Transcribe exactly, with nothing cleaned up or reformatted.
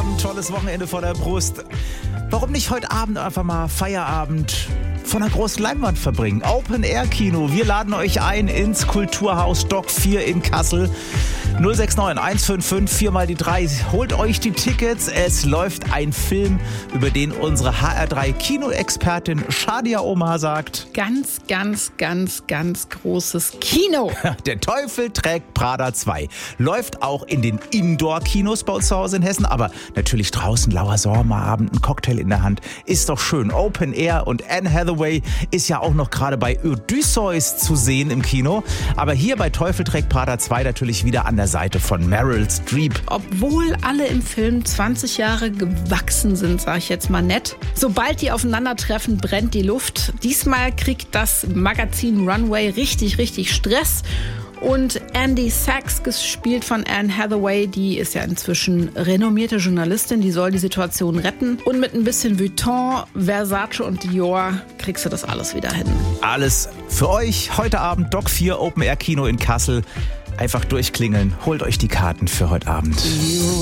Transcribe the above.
Abend, tolles Wochenende vor der Brust. Warum nicht heute Abend einfach mal Feierabend von einer großen Leinwand verbringen? Open-Air-Kino. Wir laden euch ein ins Kulturhaus Dock vier in Kassel. null sechs neun eins fünf fünf vier mal die drei. Holt euch die Tickets. Es läuft ein Film, über den unsere H R drei Kinoexpertin Shadia Omar sagt: Ganz, ganz, ganz, ganz großes Kino. Der Teufel trägt Prada zwei. Läuft auch in den Indoor-Kinos bei uns zu Hause in Hessen, aber natürlich draußen, lauer Sommerabend, ein Cocktail in der Hand. Ist doch schön. Open Air, und Anne Hathaway ist ja auch noch gerade bei Odysseus zu sehen im Kino. Aber hier bei Teufel trägt Prada zwei natürlich wieder an der Seite von Meryl Streep. Obwohl alle im Film zwanzig Jahre gewachsen sind, sag ich jetzt mal nett. Sobald die aufeinandertreffen, brennt die Luft. Diesmal kriegt das Magazin Runway richtig, richtig Stress. Und Andy Sachs, gespielt von Anne Hathaway, die ist ja inzwischen renommierte Journalistin, die soll die Situation retten. Und mit ein bisschen Vuitton, Versace und Dior kriegst du das alles wieder hin. Alles für euch heute Abend, Dock vier Open Air Kino in Kassel. Einfach durchklingeln, holt euch die Karten für heute Abend.